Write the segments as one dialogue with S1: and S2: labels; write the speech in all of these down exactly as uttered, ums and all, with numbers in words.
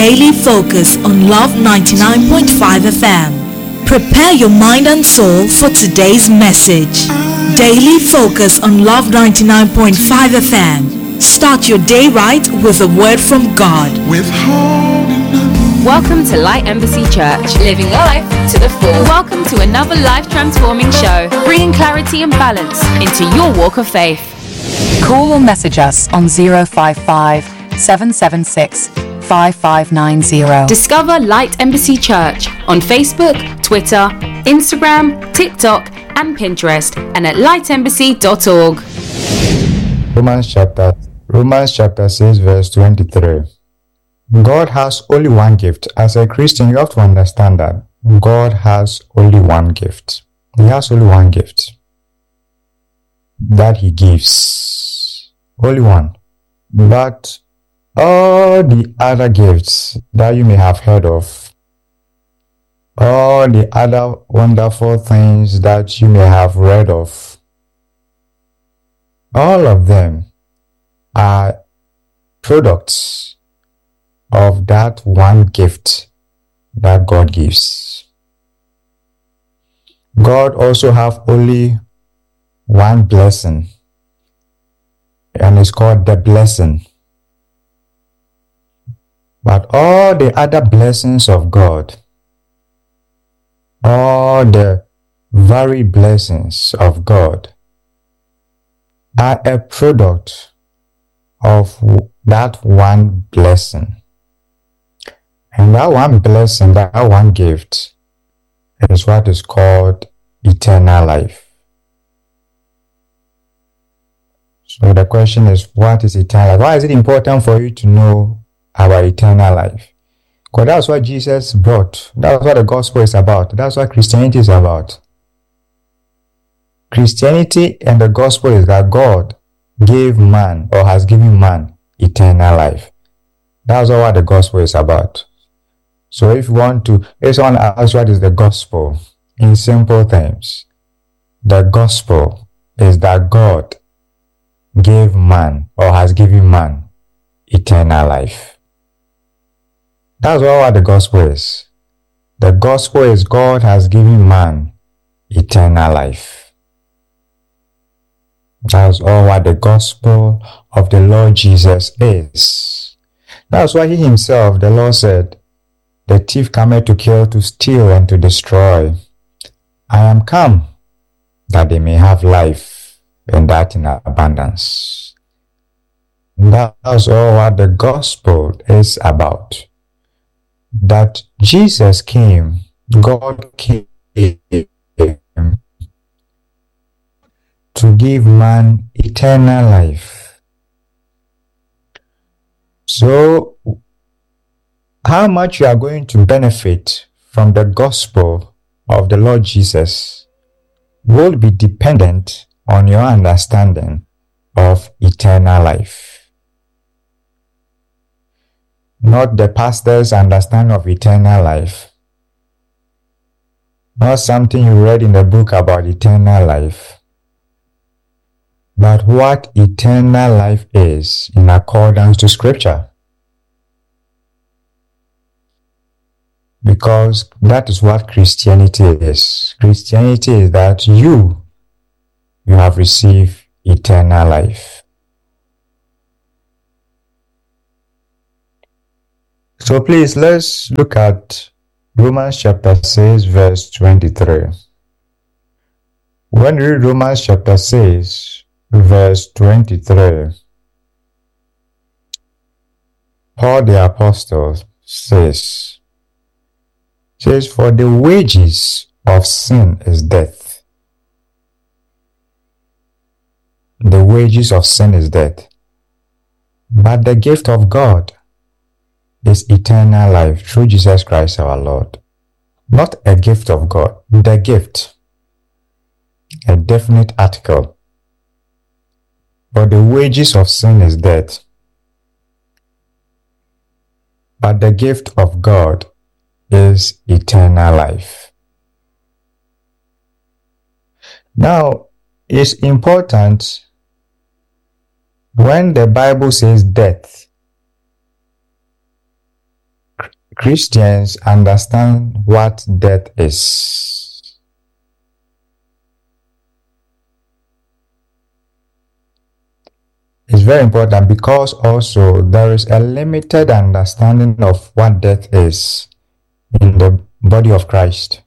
S1: Daily focus on Love ninety-nine point five F M. Prepare your mind and soul for today's message. Daily focus on Love ninety-nine point five F M. Start your day right with a word from God.
S2: Welcome to Light Embassy Church, living life to the full. Welcome to another life-transforming show, bringing clarity and balance into your walk of faith.
S3: Call or message us on zero five five, seven seven six, five five nine zero.
S2: Discover Light Embassy Church on Facebook, Twitter, Instagram, TikTok, and Pinterest, and at light embassy dot org.
S4: Romans chapter Romans chapter six verse twenty-three. God has only one gift. As a Christian, you have to understand that God has only one gift. He has only one gift that He gives. Only one. But all the other gifts that you may have heard of, all the other wonderful things that you may have read of, all of them are products of that one gift that God gives. God also have only one blessing, and it's called the blessing. But all the other blessings of God, all the varied blessings of God are a product of that one blessing. And that one blessing, that one gift, is what is called eternal life. So the question is, what is eternal life? Why is it important for you to know about eternal life? Because that's what Jesus brought. That's what the gospel is about. That's what Christianity is about. Christianity and the gospel is that God gave man, or has given man, eternal life. That's what the gospel is about. So if you want to, if someone asks what is the gospel, in simple terms, the gospel is that God gave man, or has given man, eternal life. That's what the gospel is. The gospel is God has given man eternal life. That's all what the gospel of the Lord Jesus is. That's why He Himself, the Lord said, the thief cometh to kill, to steal, and to destroy. I am come that they may have life, and that in abundance. That's all what the gospel is about. That Jesus came, God came to give man eternal life. So, how much you are going to benefit from the gospel of the Lord Jesus will be dependent on your understanding of eternal life. Not the pastor's understanding of eternal life. Not something you read in the book about eternal life. But what eternal life is in accordance to Scripture. Because that is what Christianity is. Christianity is that you, you have received eternal life. So please, let's look at Romans chapter six verse twenty-three. When we read Romans chapter six verse twenty-three, Paul the Apostle says, says, for the wages of sin is death. The wages of sin is death. But the gift of God is eternal life through Jesus Christ our Lord. Not a gift of God, the gift. A definite article. For the wages of sin is death. But the gift of God is eternal life. Now, it's important when the Bible says death, Christians understand what death is. It's very important because also there is a limited understanding of what death is in the body of Christ.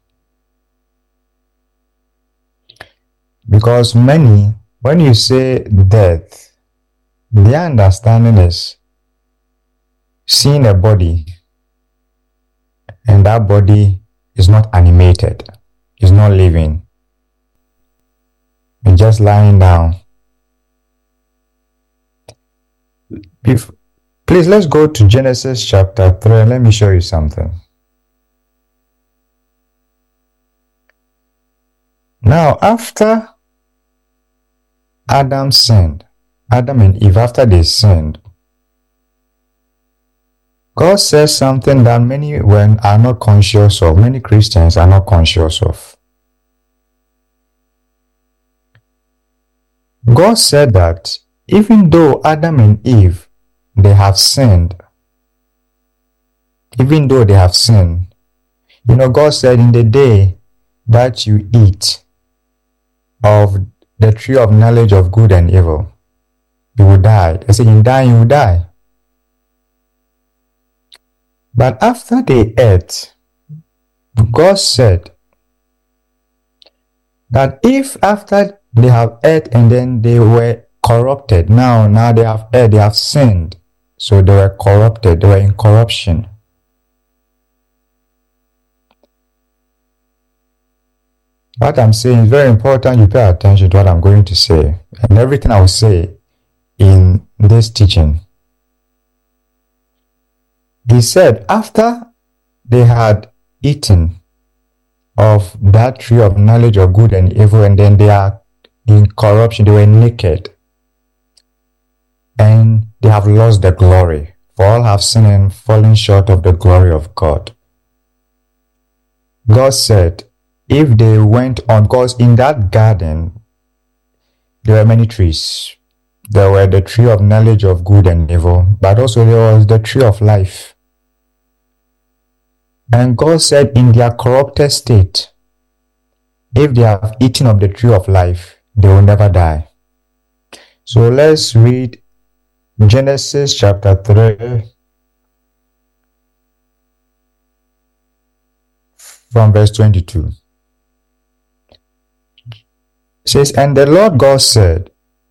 S4: Because many, when you say death, their understanding is seeing a body and that body is not animated, is not living, and just lying down. If, please, let's go to Genesis chapter three and let me show you something. Now, after Adam sinned, Adam and Eve, after they sinned, God says something that many when are not conscious of, many Christians are not conscious of. God said that even though Adam and Eve, they have sinned, even though they have sinned, you know, God said in the day that you eat of the tree of knowledge of good and evil, you will die. I said, in dying, you will die. But after they ate, God said that if after they have ate and then they were corrupted, now, now they have ate, they have sinned, so they were corrupted, they were in corruption. What I'm saying is very important. You pay attention to what I'm going to say. And everything I will say in this teaching. He said, after they had eaten of that tree of knowledge of good and evil, and then they are in corruption, they were naked. And they have lost the glory. For all have sinned and fallen short of the glory of God. God said, if they went on, because in that garden, there were many trees. There were the tree of knowledge of good and evil, but also there was the tree of life. And God said in their corrupted state, if they have eaten of the tree of life, they will never die. So let's read Genesis chapter three from verse twenty-two. It says, and the Lord God said,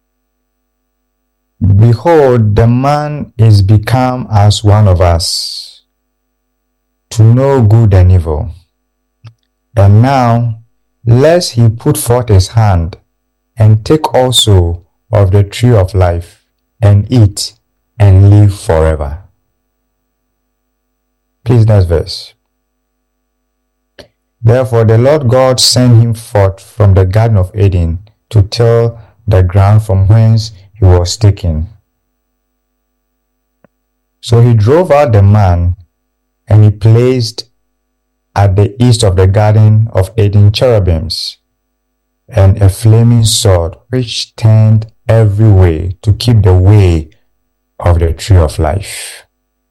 S4: behold, the man is become as one of us, to know good and evil. And now, lest he put forth his hand, and take also of the tree of life, and eat, and live forever. Please, next verse. Therefore the Lord God sent him forth from the Garden of Eden to till the ground from whence he was taken. So he drove out the man, and he placed at the east of the Garden of Eden cherubims, and a flaming sword which turned every way to keep the way of the tree of life.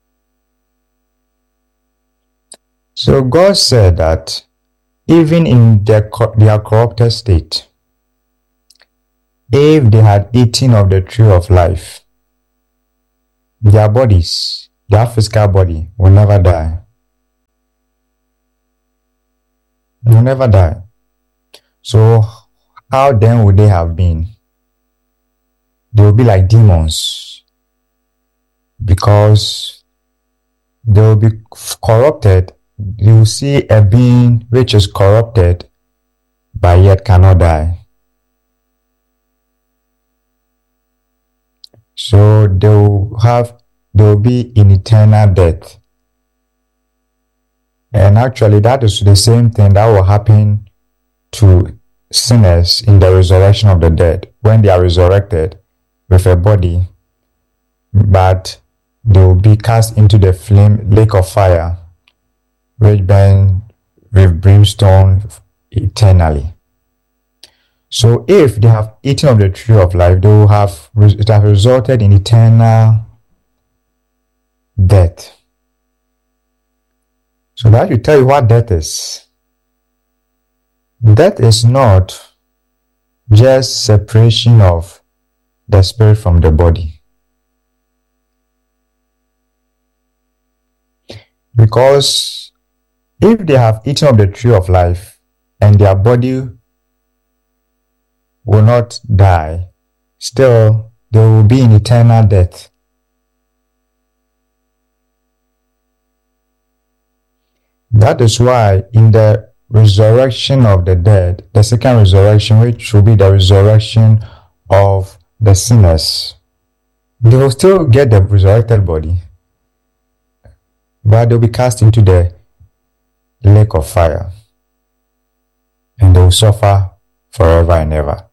S4: So God said that even in their, their corrupted state, if they had eaten of the tree of life, their bodies, their physical body, will never die. Will never die. So how then would they have been? They will be like demons, because they will be corrupted. You will see a being which is corrupted, but yet cannot die. So they will have, they will be in eternal death. And actually that is the same thing that will happen to sinners in the resurrection of the dead, when they are resurrected with a body, but they will be cast into the flame lake of fire, which burn with brimstone eternally. So if they have eaten of the tree of life, they will have, it have resulted in eternal death. So that should tell you what death is. Death is not just separation of the spirit from the body. Because if they have eaten of the tree of life and their body will not die, still they will be in eternal death. That is why in the resurrection of the dead, the second resurrection, which will be the resurrection of the sinners, they will still get the resurrected body, but they'll be cast into the lake of fire and they will suffer forever and ever.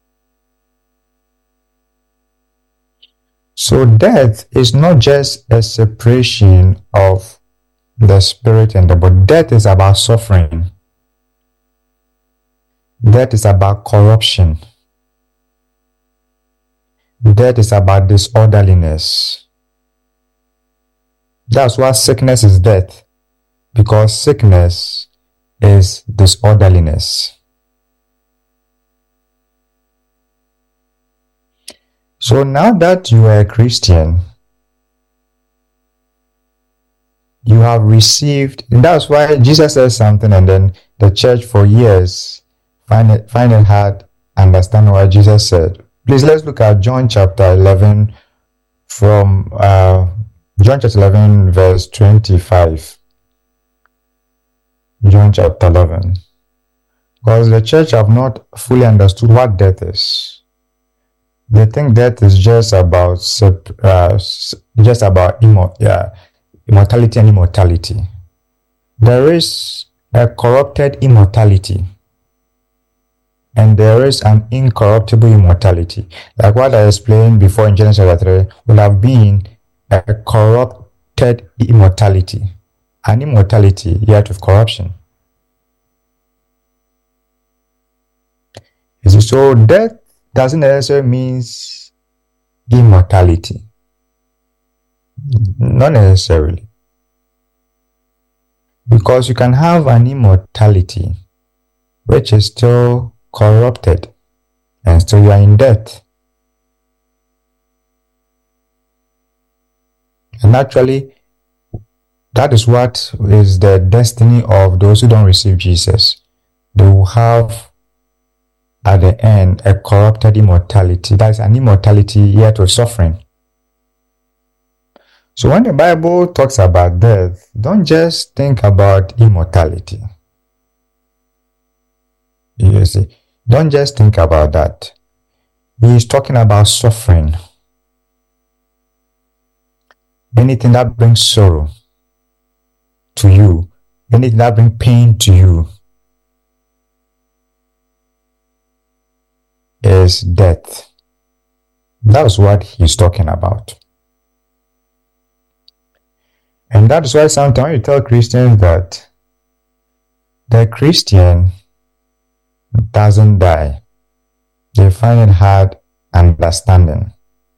S4: So death is not just a separation of the spirit and the body. Death is about suffering. Death is about corruption. Death is about disorderliness. That's why sickness is death, because sickness is disorderliness. So now that you are a Christian, you have received, and that's why Jesus says something and then the church for years find it, find it hard understand what Jesus said. Please, let's look at John chapter eleven from uh, John chapter eleven verse twenty-five. John chapter eleven. Because the church have not fully understood what death is. They think death is just about uh, just about immo- yeah, immortality and immortality. There is a corrupted immortality and there is an incorruptible immortality. Like what I explained before in Genesis chapter three, would have been a corrupted immortality, an immortality yet with corruption. So death doesn't necessarily mean immortality. Not necessarily. Because you can have an immortality which is still corrupted and still you are in death. And actually, that is what is the destiny of those who don't receive Jesus. They will have at the end a corrupted immortality. That is an immortality yet with suffering. So when the Bible talks about death, don't just think about immortality. You see, don't just think about that. He is talking about suffering. Anything that brings sorrow to you, anything that brings pain to you, is death. That's what he's talking about. And that's why sometimes you tell Christians that the Christian doesn't die, they find it hard understanding.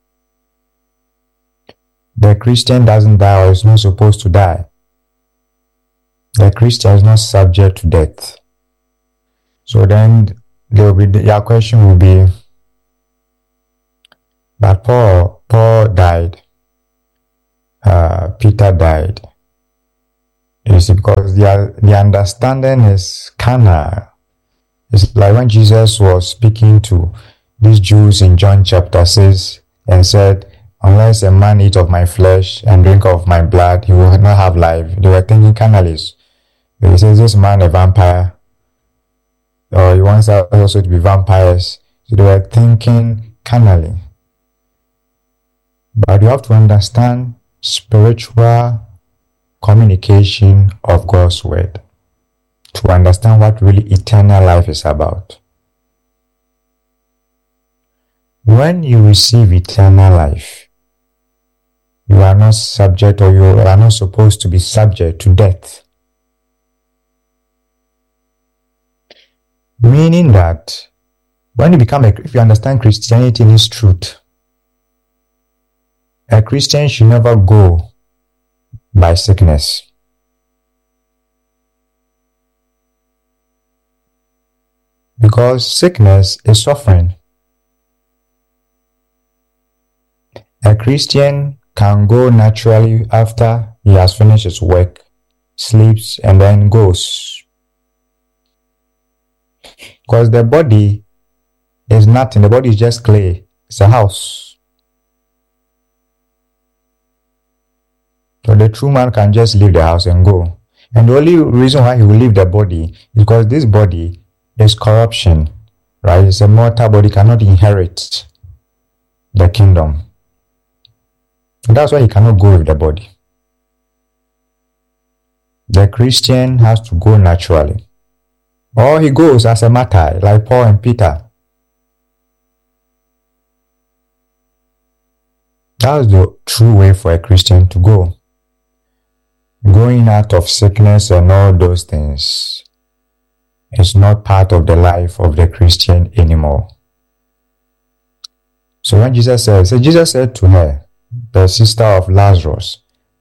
S4: The Christian doesn't die or is not supposed to die. The Christian is not subject to death. So then there will be, your question will be, but Paul, Paul died, uh, Peter died. You see, because the, the understanding is carnal. It's like when Jesus was speaking to these Jews in John chapter six and said, unless a man eat of my flesh and drink of my blood, he will not have life. They were thinking carnally. He says, this man a vampire, or he wants us also to be vampires. So they were thinking carnally. But you have to understand spiritual communication of God's word to understand what really eternal life is about. When you receive eternal life, you are not subject, or you are not supposed to be subject to death. Meaning that when you become a, if you understand Christianity in its truth, a Christian should never go by sickness. Because sickness is suffering. A Christian can go naturally after he has finished his work, sleeps, and then goes. Because the body is nothing. The body is just clay. It's a house. So the true man can just leave the house and go. And the only reason why he will leave the body is because this body is corruption, right? It's a mortal body, cannot inherit the kingdom. And that's why he cannot go with the body. The Christian has to go naturally. Or he goes as a martyr, like Paul and Peter. That's the true way for a Christian to go. Going out of sickness and all those things is not part of the life of the Christian anymore. So when Jesus said, so Jesus said to her, the sister of Lazarus,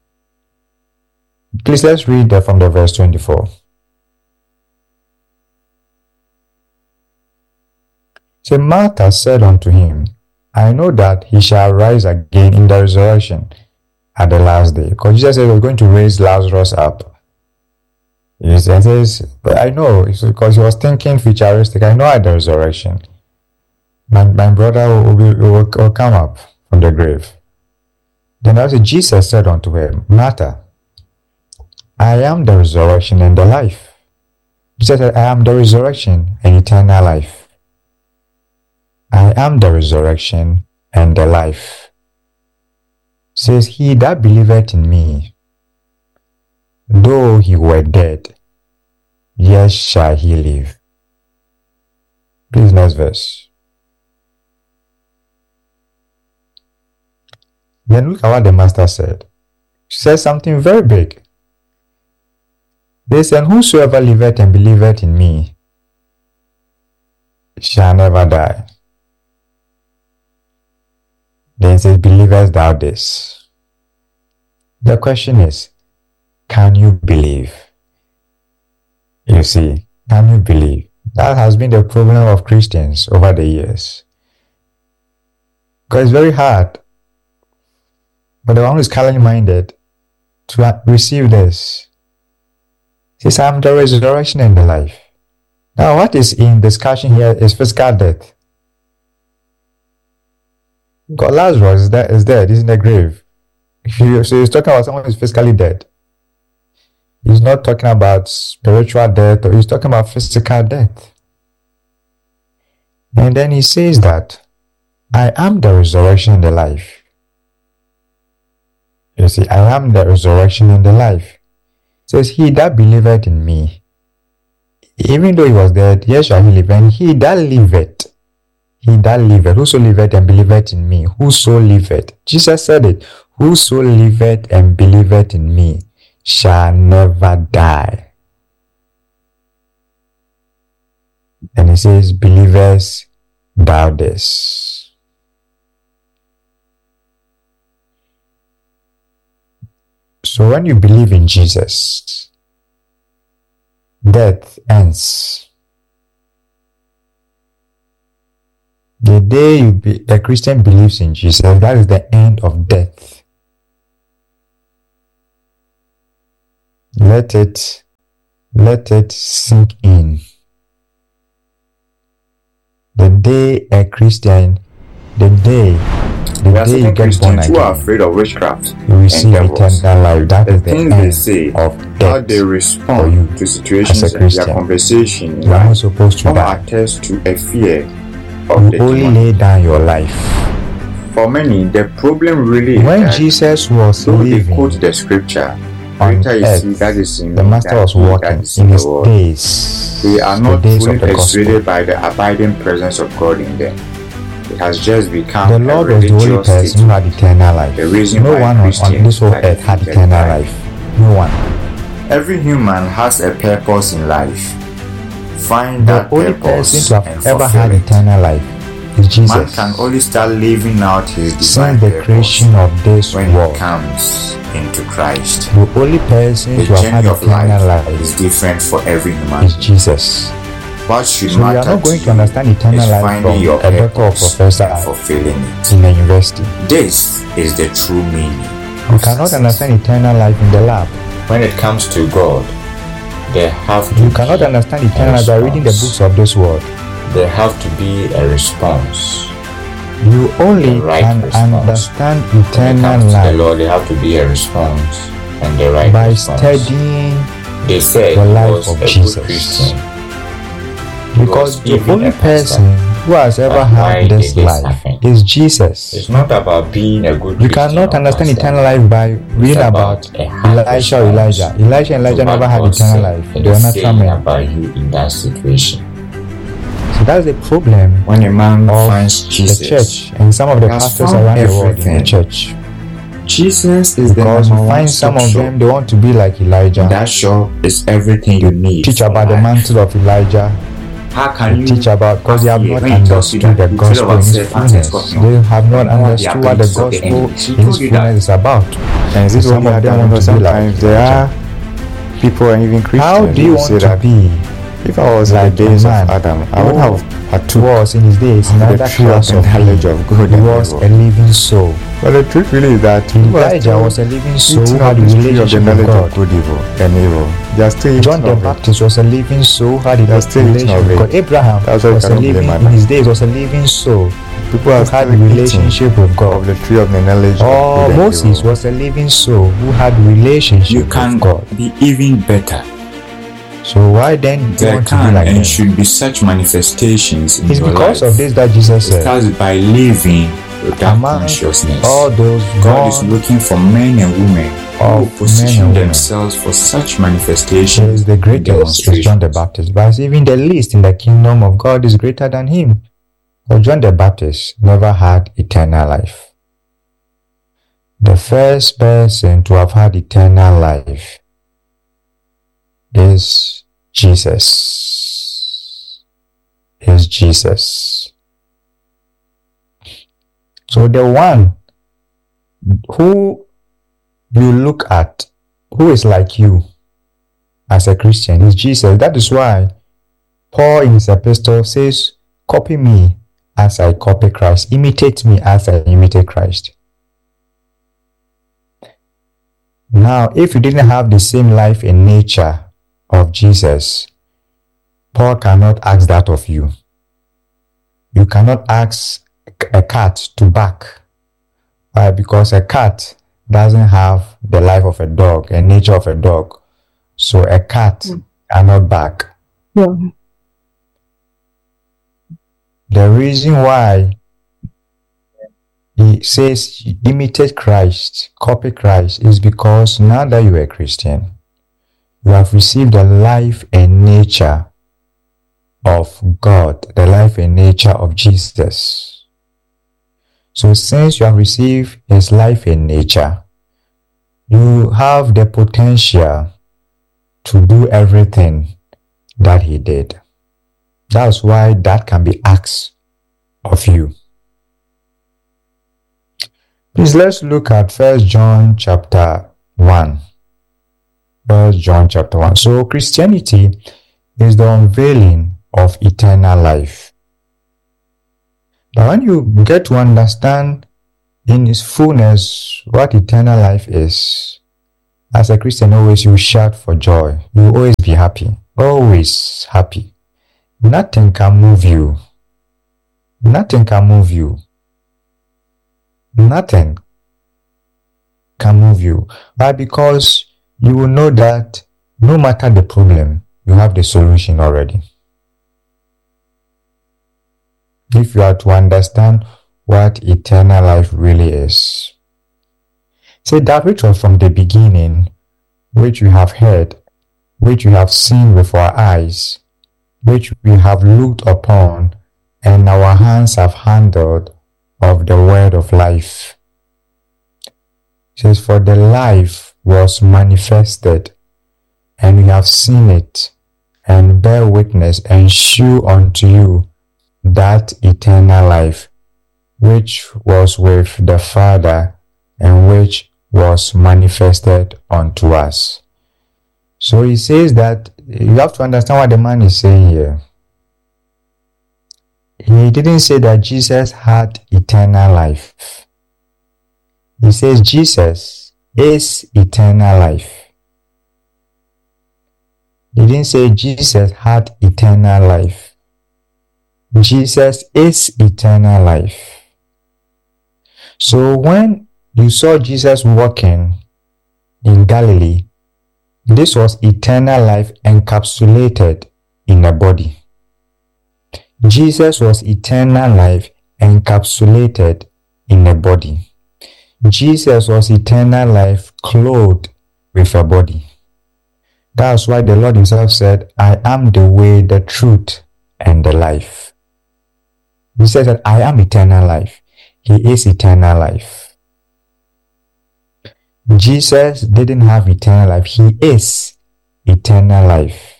S4: please let's read from the verse twenty-four. So Martha said unto him, I know that he shall rise again in the resurrection at the last day. Because Jesus said he was going to raise Lazarus up. He says, but I know, because he was thinking futuristic. I know at the resurrection, my, my brother will, be, will, will come up from the grave. Then also Jesus said unto her, Martha, I am the resurrection and the life. Jesus said, I am the resurrection and eternal life. I am the resurrection and the life. Says, he that believeth in me, though he were dead, yet shall he live. Please, next verse. Then look at what the master said. He says something very big. They said, whosoever liveth and believeth in me shall never die. Then it says, believest thou this? The question is, can you believe? You see, can you believe? That has been the problem of Christians over the years. Because it's very hard. But the one who is carnally minded to receive this. He says, I am the resurrection and the life. Now, what is in discussion here is physical death. God, Lazarus is dead, is dead, he's in the grave. So he's talking about someone who is physically dead. He's not talking about spiritual death, or he's talking about physical death. And then he says that, I am the resurrection and the life. You see, I am the resurrection and the life. It says, he that believeth in me, even though he was dead, yet shall he live. And he that liveth, he that liveth, whoso liveth and believeth in me, whoso liveth. Jesus said it, whoso liveth and believeth in me shall never die. And he says, believest thou this? So when you believe in Jesus, death ends. The day you be, a Christian believes in Jesus, that is the end of death. Let it, let it sink in. The day a Christian, the day, the
S5: There are
S4: day you
S5: certain
S4: get born
S5: Christians who are
S4: again,
S5: afraid of witchcraft
S4: you receive
S5: and devils.
S4: eternal life. That
S5: The
S4: is the
S5: things they
S4: end
S5: say,
S4: of
S5: how
S4: death.
S5: they
S4: for
S5: respond
S4: you
S5: to situations
S4: as a
S5: and their
S4: Christian.
S5: conversation in
S4: You are not
S5: life
S4: supposed to
S5: all
S4: die.
S5: attest to a fear of the
S4: You only
S5: demon.
S4: lay down your life.
S5: For many, the problem really is
S4: When
S5: that
S4: Jesus was
S5: though they
S4: living
S5: quote the scripture,
S4: on
S5: later you see
S4: earth,
S5: that is in
S4: the
S5: me,
S4: Master
S5: that
S4: was
S5: he that
S4: walking
S5: is
S4: in
S5: the
S4: his
S5: world.
S4: days,
S5: They are
S4: the
S5: not
S4: days
S5: fully
S4: of the gospel.
S5: persuaded by the abiding presence of God in them. It has just become
S4: The
S5: a
S4: Lord was the only
S5: religious
S4: person who had
S5: statement.
S4: eternal life.
S5: The reason
S4: No
S5: why
S4: one on, on
S5: Christians
S4: this whole
S5: are
S4: earth had
S5: defeated
S4: eternal
S5: by-
S4: life. No one.
S5: Every human has a purpose in life. Find
S4: The
S5: that
S4: only
S5: purpose
S4: person to
S5: and
S4: have ever
S5: fulfill
S4: had
S5: it.
S4: eternal life is Jesus.
S5: Man can only start living out his divine
S4: Since the
S5: purpose
S4: creation of this
S5: when
S4: world,
S5: he comes into Christ.
S4: the only person
S5: The
S4: to have had
S5: journey of
S4: eternal
S5: life
S4: life
S5: is different for every human
S4: is
S5: being.
S4: Jesus.
S5: What should
S4: So you are
S5: matter
S4: not going
S5: to
S4: to understand
S5: you
S4: eternal
S5: is
S4: life
S5: finding
S4: from
S5: your
S4: a doctor or
S5: purpose
S4: professor
S5: and fulfilling it.
S4: in a university.
S5: This is the true meaning.
S4: You
S5: of
S4: cannot
S5: success.
S4: understand eternal life in the lab.
S5: When it comes to God, there have to
S4: You
S5: be
S4: cannot understand eternal life by reading the
S5: response.
S4: books of this world.
S5: There have to be a response.
S4: You only
S5: The right
S4: can
S5: response.
S4: understand
S5: When it
S4: eternal
S5: comes to the
S4: life
S5: Lord, there have to be a response and the right
S4: by
S5: response.
S4: studying,
S5: They said
S4: the
S5: he
S4: life
S5: was
S4: of
S5: a
S4: Jesus.
S5: good Christian.
S4: because
S5: was
S4: the
S5: even
S4: only
S5: a pastor.
S4: person who has ever
S5: But why
S4: had this
S5: did this
S4: life
S5: happen?
S4: is Jesus.
S5: It's not about being a good
S4: You
S5: Christian
S4: cannot
S5: or
S4: understand
S5: pastor.
S4: eternal life by reading
S5: about
S4: about
S5: a hard
S4: Elisha or
S5: response
S4: Elijah. Elijah and
S5: to
S4: Elijah
S5: what
S4: never had
S5: God
S4: eternal
S5: said
S4: life.
S5: it
S4: They were
S5: is
S4: natural
S5: saying
S4: men.
S5: about you in that situation.
S4: So that's the problem
S5: When a man
S4: of
S5: finds
S4: the
S5: Jesus,
S4: church and some of the
S5: he has
S4: pastors
S5: found
S4: around the world in
S5: everything.
S4: the church.
S5: Jesus is the
S4: Because you
S5: number one
S4: find some
S5: stop
S4: of
S5: shop.
S4: them, they want to be like Elijah.
S5: That shop is everything you need.
S4: Teach
S5: for
S4: about the
S5: life.
S4: mantle of Elijah.
S5: How can
S4: They
S5: you
S4: teach about, because they have
S5: affiliate
S4: not
S5: when he tells you
S4: understood
S5: that
S4: the
S5: you feel
S4: gospel in
S5: about
S4: its
S5: self-access,
S4: fullness.
S5: no?
S4: They have not
S5: And all the
S4: understood what the
S5: abilities of the
S4: gospel
S5: enemy. He
S4: in
S5: told
S4: its
S5: you that.
S4: fullness is about.
S6: And is it
S4: Some
S6: only
S4: of them
S6: that?
S4: want
S6: Because
S4: to be like
S6: sometimes there
S4: Elijah.
S6: are people and even Christians
S4: How do you
S6: who
S4: want
S6: say
S4: to
S6: that
S4: be
S6: if I was
S4: like
S6: in the days
S4: a
S6: of
S4: man
S6: Adam, I would
S4: who
S6: have partook
S4: was in his days in
S6: of the
S4: another
S6: tree of
S4: class
S6: the
S4: of
S6: knowledge
S4: being?
S6: of good
S4: He
S6: and
S4: was
S6: evil.
S4: a living soul.
S6: But the truth really is that people are
S4: Elijah
S6: still
S4: was a living soul who
S6: eating
S4: had
S6: of
S4: a
S6: this tree of the
S4: relationship with
S6: knowledge
S4: God.
S6: of good evil and evil. They are still eating
S4: John the
S6: of it.
S4: Baptist was a living soul who had a
S6: They are still eating
S4: relationship
S6: of
S4: with God.
S6: it.
S4: Abraham
S6: That's why you
S4: was a
S6: cannot blame
S4: living, in
S6: Adam.
S4: his days, was a living soul
S6: People are
S4: who
S6: still
S4: had a
S6: eating
S4: relationship with
S6: of
S4: God.
S6: the tree of the knowledge
S4: Or
S6: of good and
S4: Moses
S6: evil.
S4: was a living soul who had a relationship
S5: You can
S4: with God.
S5: be even better.
S4: So why then do you
S5: There
S4: want to be
S5: can
S4: like
S5: and
S4: them?
S5: should be such manifestations in
S4: It's
S5: your
S4: because
S5: life.
S4: of this that Jesus
S5: It
S4: said,
S5: starts by living without
S4: among
S5: consciousness.
S4: all those
S5: God is
S4: born
S5: looking for men and women who will
S4: of men
S5: position
S4: and women,
S5: themselves for such
S4: he
S5: manifestations
S4: is the
S5: and
S4: greatest, is John the
S5: demonstrations.
S4: Baptist. But even the least in the kingdom of God is greater than him. For John the Baptist never had eternal life. The first person to have had eternal life is Jesus. Is Jesus. So the one who you look at, who is like you as a Christian, is Jesus. That is why Paul in his epistle says, copy me as I copy Christ. Imitate me as I imitate Christ. Now, if you didn't have the same life and nature of Jesus, Paul cannot ask that of you. You cannot ask a cat to bark. Why? Because a cat doesn't have the life of a dog and nature of a dog. So a cat mm. cannot bark.
S7: Yeah.
S4: The reason why he says imitate Christ, copy Christ, is because now that you are a Christian, you have received the life and nature of God, the life and nature of Jesus. So since you have received his life and nature, you have the potential to do everything that he did. That's why that can be asked of you. Please let's look at First John chapter one. First John chapter one. So Christianity is the unveiling of eternal life. But when you get to understand in its fullness what eternal life is, as a Christian, always you shout for joy. You will always be happy. Always happy. Nothing can move you. Nothing can move you. Nothing can move you. Why? Because you will know that no matter the problem, you have the solution already. If you are to understand what eternal life really is. Say that which was from the beginning, which we have heard, which we have seen with our eyes, which we have looked upon, and our hands have handled of the word of life. It says, for the life was manifested, and we have seen it, and bear witness, and shew unto you that eternal life, which was with the Father, and which was manifested unto us. So he says that you have to understand what the man is saying here. He didn't say that Jesus had eternal life. He says Jesus is eternal life. He didn't say Jesus had eternal life. Jesus is eternal life. So when you saw Jesus walking in Galilee, this was eternal life encapsulated in a body. Jesus was eternal life encapsulated in a body. Jesus was eternal life clothed with a body. That's why the Lord himself said, I am the way, the truth, and the life. He said that I am eternal life. He is eternal life. Jesus didn't have eternal life. He is eternal life.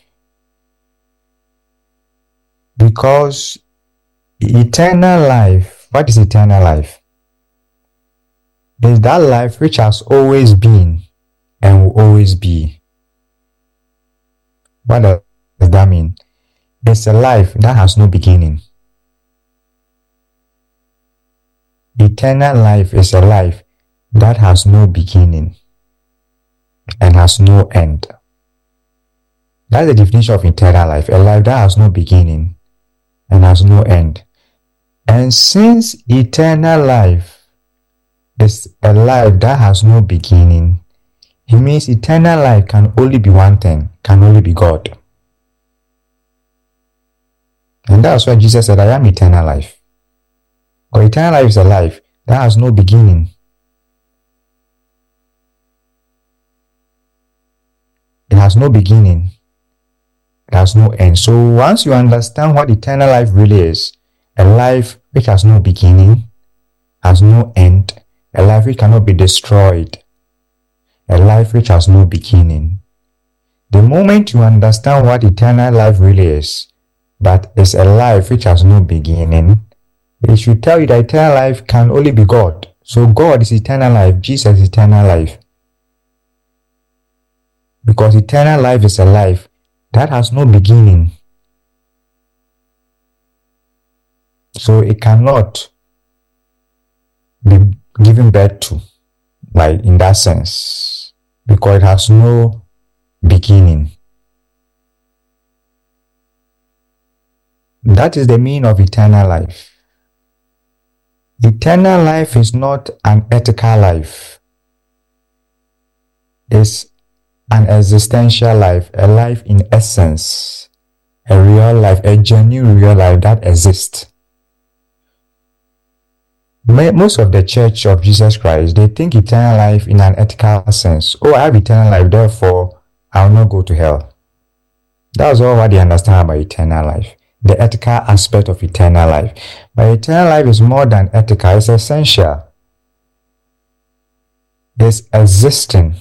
S4: Because eternal life, what is eternal life? Is that life which has always been and will always be. What does that mean? It's a life that has no beginning. Eternal life is a life that has no beginning and has no end. That's the definition of eternal life, a life that has no beginning and has no end. And since eternal life is a life that has no beginning, it means eternal life can only be one thing, can only be God. And that's why Jesus said, I am eternal life. Because eternal life is a life that has no beginning. It has no beginning. It has no end. So once you understand what eternal life really is, a life which has no beginning, has no end, a life which cannot be destroyed, a life which has no beginning. The moment you understand what eternal life really is, that is a life which has no beginning, it should tell you that eternal life can only be God. So God is eternal life, Jesus is eternal life. Because eternal life is a life that has no beginning. So it cannot be given birth to, like in that sense, because it has no beginning. That is the meaning of eternal life. Eternal life is not an ethical life. It's an existential life, a life in essence, a real life, a genuine real life that exists. Most of the Church of Jesus Christ, they think eternal life in an ethical sense. Oh, I have eternal life, therefore I will not go to hell. That's all what they understand about eternal life, the ethical aspect of eternal life. But eternal life is more than ethical, it's essential. It's existing.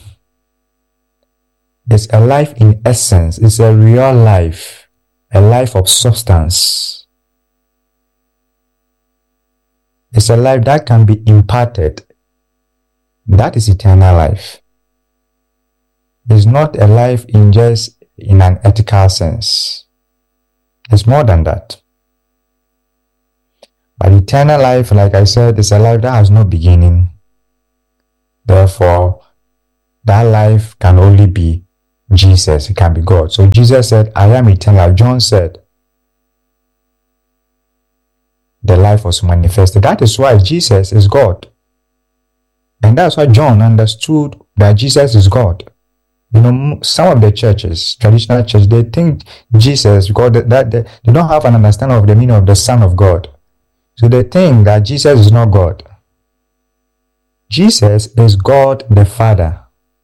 S4: It's a life in essence. It's a real life, a life of substance. It's a life that can be imparted. That is eternal life. It's not a life in just in an ethical sense. It's more than that. But eternal life, like I said, is a life that has no beginning. Therefore, that life can only be Jesus. It can be God. So Jesus said, I am eternal life. John said, the life was manifested. That is why Jesus is God. And that's why John understood that Jesus is God. You know, some of the churches, traditional churches, they think Jesus, because that, that they, they don't have an understanding of the meaning of the Son of God. So they think that Jesus is not God. Jesus is God the Father.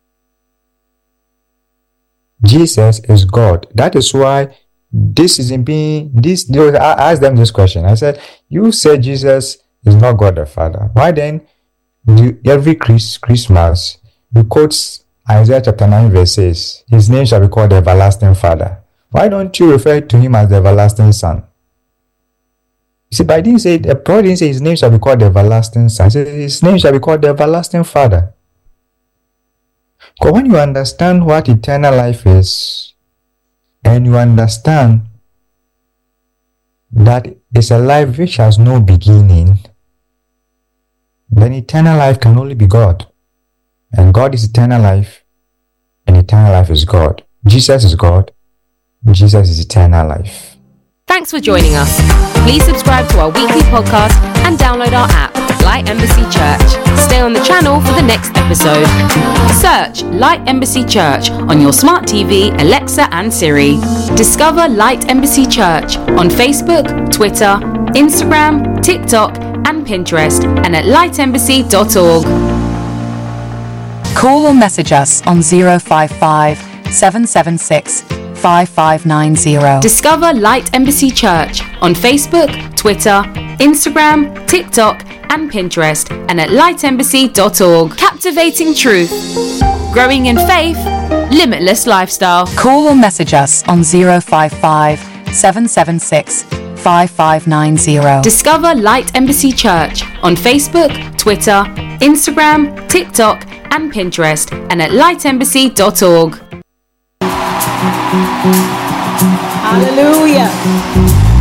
S4: Jesus is God. That is why this is in being, this, I asked them this question. I said, you said Jesus is not God the Father. Why then, you, every Chris, Christmas, you quote Isaiah chapter nine verse six, his name shall be called the everlasting Father. Why don't you refer to him as the everlasting Son? You see, but I didn't say, the prophet didn't say his name shall be called the everlasting Son. He said his name shall be called the everlasting Father. Because when you understand what eternal life is, and you understand that is a life which has no beginning, then eternal life can only be God. And God is eternal life, and eternal life is God. Jesus is God. Jesus is eternal life.
S2: Thanks for joining us. Please subscribe to our weekly podcast and download our app, Light Embassy Church. Stay on the channel for the next episode. Search Light Embassy Church on your smart T V, Alexa and Siri. Discover Light Embassy Church on Facebook, Twitter, Instagram, TikTok and Pinterest, and at light embassy dot org.
S3: Call or message us on zero five five, seven seven six, five five nine zero.
S2: Discover Light Embassy Church on Facebook, Twitter, Instagram, TikTok and Pinterest, and at light embassy dot org. Captivating truth, growing in faith, limitless lifestyle.
S3: Call or message us on zero five five, seven seven six, five five nine zero.
S2: Discover Light Embassy Church on Facebook, Twitter, Instagram, TikTok and Pinterest, and at light embassy dot org.
S7: Hallelujah.